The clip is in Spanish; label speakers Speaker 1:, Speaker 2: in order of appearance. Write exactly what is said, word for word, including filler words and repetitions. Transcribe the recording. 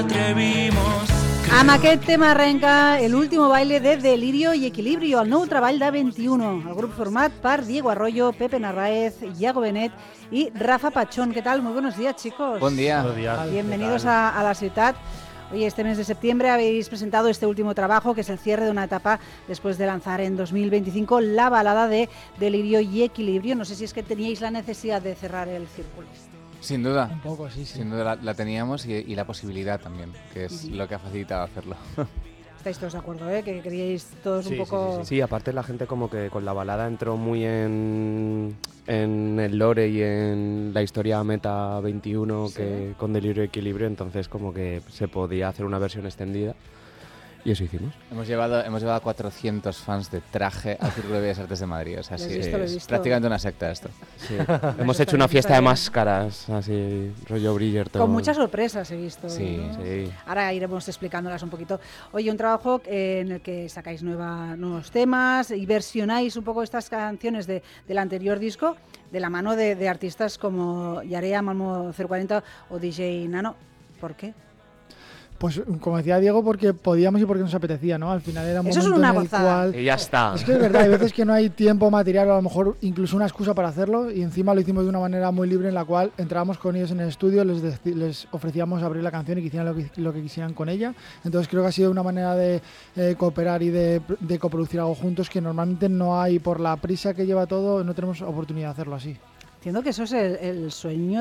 Speaker 1: Amb aquest tema arrenca el último baile de Delirio y Equilibrio, el nou treball de veintiuno, el grup format per Diego Arroyo, Pepe Narváez, Iago Benet y Rafa Pachón. ¿Qué tal? Muy buenos días, chicos.
Speaker 2: Buen día.
Speaker 3: Buenos días.
Speaker 1: Bienvenidos a, a la ciudad. Oye, este mes de septiembre habéis presentado este último trabajo, que es el cierre de una etapa después de lanzar en dos mil veinticinco la balada de Delirio y Equilibrio. No sé si es que teníais la necesidad de cerrar el círculo.
Speaker 2: Sin duda.
Speaker 3: Un poco, sí, sí.
Speaker 2: Sin duda la, la teníamos y, y la posibilidad también, que es
Speaker 1: Uh-huh.
Speaker 2: lo que ha facilitado hacerlo.
Speaker 1: Estáis todos de acuerdo, ¿eh? Que queríais todos
Speaker 3: Sí,
Speaker 1: un poco...
Speaker 3: sí, sí,
Speaker 4: Sí, aparte la gente como que con la balada entró muy en, en el lore y en la historia Meta veintiuno
Speaker 1: Sí.
Speaker 4: que con Delirio y Equilibrio, entonces como que se podía hacer una versión extendida y eso hicimos.
Speaker 2: Hemos llevado, hemos llevado a cuatrocientos fans de traje al Círculo de Bellas Artes de Madrid. O sea,
Speaker 1: Lo he
Speaker 2: sí,
Speaker 1: visto, lo he
Speaker 2: es
Speaker 1: visto.
Speaker 2: prácticamente una secta esto.
Speaker 4: Sí. Hemos
Speaker 1: está
Speaker 4: hecho una
Speaker 1: bien,
Speaker 4: fiesta
Speaker 1: está
Speaker 4: de
Speaker 1: bien.
Speaker 4: máscaras, así rollo Bridgerton.
Speaker 1: Con muchas sorpresas he visto.
Speaker 2: Sí,
Speaker 1: ¿no?
Speaker 4: Sí.
Speaker 1: Ahora iremos explicándolas un poquito. Oye, un trabajo eh, en el que sacáis nueva, nuevos temas y versionáis un poco estas canciones de, del anterior disco de la mano de, de artistas como Yarea, Malmo cero cuarenta o D J Nano. ¿Por qué?
Speaker 5: Pues como decía Diego, porque podíamos y porque nos apetecía, ¿no? Al final era un
Speaker 1: Eso es
Speaker 5: momento
Speaker 1: una
Speaker 5: en el
Speaker 1: gozada.
Speaker 5: cual...
Speaker 4: Y ya está.
Speaker 5: Es que es verdad, hay veces que no hay tiempo material o a lo mejor incluso una excusa para hacerlo y encima lo hicimos de una manera muy libre en la cual entrábamos con ellos en el estudio, les, deci- les ofrecíamos abrir la canción y que hicieran lo que, lo que quisieran con ella. Entonces creo que ha sido una manera de eh, cooperar y de, de coproducir algo juntos que normalmente no hay, por la prisa que lleva todo, no tenemos oportunidad de hacerlo así.
Speaker 1: Entiendo que eso es el, el sueño